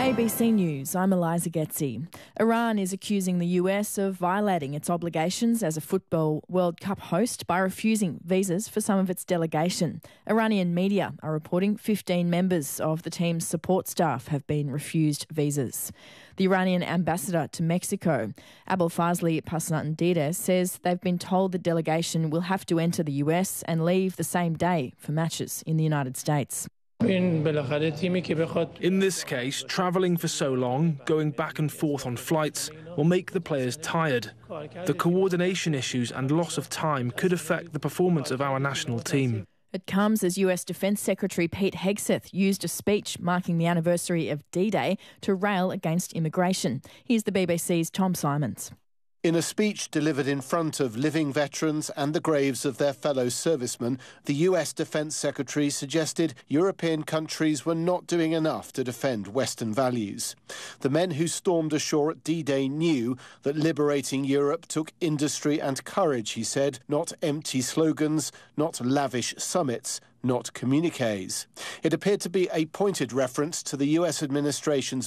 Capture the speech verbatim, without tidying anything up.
A B C News, I'm Eliza Getzi. Iran is accusing the U S of violating its obligations as a Football World Cup host by refusing visas for some of its delegation. Iranian media are reporting fifteen members of the team's support staff have been refused visas. The Iranian ambassador to Mexico, Abolfazli Passanantideh, says they've been told the delegation will have to enter the U S and leave the same day for matches in the United States. In this case, travelling for so long, going back and forth on flights, will make the players tired. The coordination issues and loss of time could affect the performance of our national team. It comes as U S Defence Secretary Pete Hegseth used a speech marking the anniversary of D-Day to rail against immigration. Here's the B B C's Tom Simons. In a speech delivered in front of living veterans and the graves of their fellow servicemen, the U S Defence Secretary suggested European countries were not doing enough to defend Western values. The men who stormed ashore at D-Day knew that liberating Europe took industry and courage, he said, not empty slogans, not lavish summits, not communiques. It appeared to be a pointed reference to the U S administration's